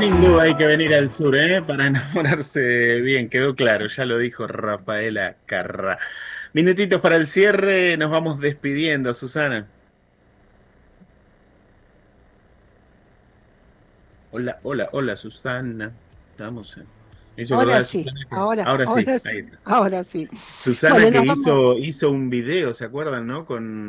Sin duda hay que venir al sur, para enamorarse bien, quedó claro, ya lo dijo Rafaela Carrá. Minutitos para el cierre, nos vamos despidiendo, Susana. Hola, hola, hola, Susana. Estamos en... Me hizo acordar Ahora a sí, Susana ahora, ahora sí, ahora ahí sí, está. ahora sí. Susana Bueno, que nos vamos. hizo un video, ¿se acuerdan, no?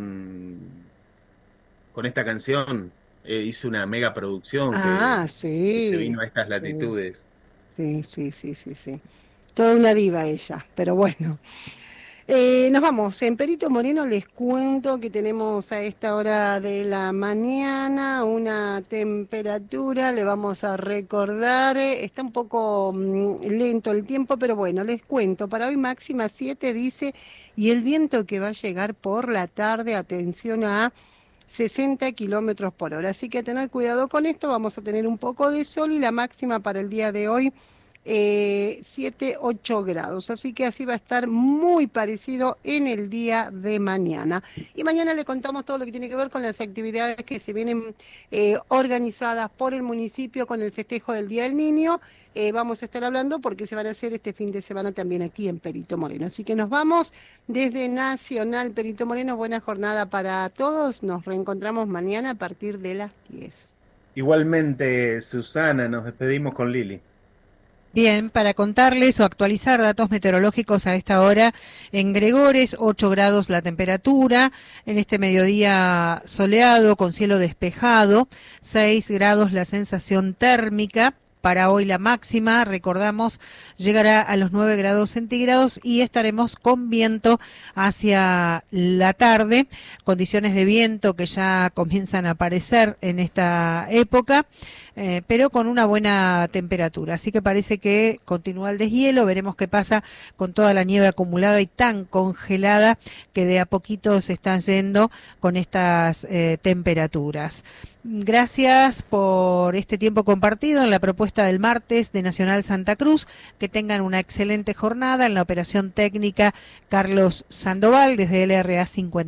Con esta canción, hizo una mega producción Ah, que se sí, vino a estas sí, latitudes. sí, sí, sí, sí, sí. Toda una diva ella, pero bueno. Nos vamos. En Perito Moreno les cuento que tenemos a esta hora de la mañana una temperatura, le vamos a recordar, está un poco lento el tiempo, pero bueno, les cuento. Para hoy máxima 7 dice, y el viento que va a llegar por la tarde, atención a 60 kilómetros por hora. Así que a tener cuidado con esto, vamos a tener un poco de sol y la máxima para el día de hoy 7, 8 grados. Así que así va a estar muy parecido en el día de mañana. Y mañana le contamos todo lo que tiene que ver con las actividades que se vienen organizadas por el municipio con el festejo del Día del Niño. Vamos a estar hablando porque se van a hacer este fin de semana también aquí en Perito Moreno. Así que nos vamos desde Nacional Perito Moreno. Buena jornada para todos. Nos reencontramos mañana a partir de las 10. Igualmente, Susana, nos despedimos con Lili. Bien, para contarles o actualizar datos meteorológicos a esta hora, en Gregores 8 grados la temperatura, en este mediodía soleado con cielo despejado, 6 grados la sensación térmica. Para hoy la máxima, recordamos, llegará a los 9 grados centígrados y estaremos con viento hacia la tarde, condiciones de viento que ya comienzan a aparecer en esta época, pero con una buena temperatura. Así que parece que continúa el deshielo, veremos qué pasa con toda la nieve acumulada y tan congelada que de a poquito se está yendo con estas temperaturas. Gracias por este tiempo compartido en la propuesta del martes de Nacional Santa Cruz. Que tengan una excelente jornada en la operación técnica Carlos Sandoval desde LRA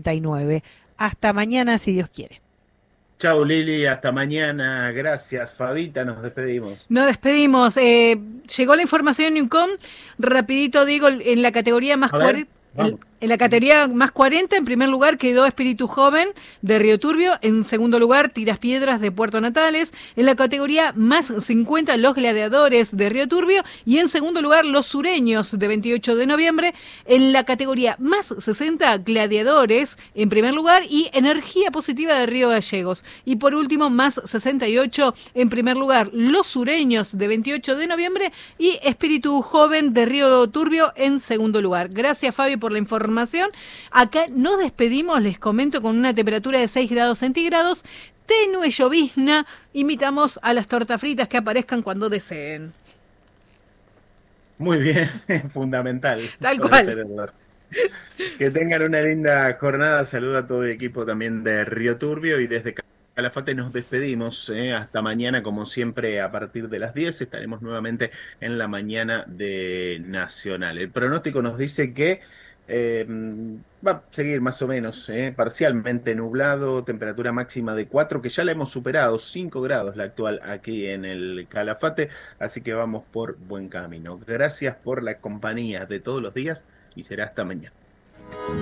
59. Hasta mañana si Dios quiere. Chau Lili, hasta mañana. Gracias, Fabita, nos despedimos. Nos despedimos. Llegó la información en UCOM. Rapidito digo, en la categoría más A ver, 40, vamos. en la categoría más 40, en primer lugar quedó Espíritu Joven de Río Turbio. En segundo lugar, Tiras Piedras de Puerto Natales. En la categoría más 50, Los Gladiadores de Río Turbio. Y en segundo lugar, Los Sureños de 28 de noviembre. En la categoría más 60, Gladiadores en primer lugar. Y Energía Positiva de Río Gallegos. Y por último, más 68, en primer lugar, Los Sureños de 28 de noviembre. Y Espíritu Joven de Río Turbio en segundo lugar. Gracias, Fabi, por la información. Acá nos despedimos, les comento, con una temperatura de 6 grados centígrados, tenue llovizna. Invitamos a las tortas fritas que aparezcan cuando deseen. Muy bien, fundamental Tal para el cual. tenedor. Que tengan una linda jornada. Saludo a todo el equipo también de Río Turbio y desde Calafate nos despedimos. Hasta mañana, como siempre, a partir de las 10 estaremos nuevamente en la mañana de Nacional. El pronóstico nos dice que va a seguir más o menos parcialmente nublado, temperatura máxima de 4 que ya la hemos superado, 5 grados la actual aquí en el Calafate, así que vamos por buen camino. Gracias por la compañía de todos los días y será hasta mañana.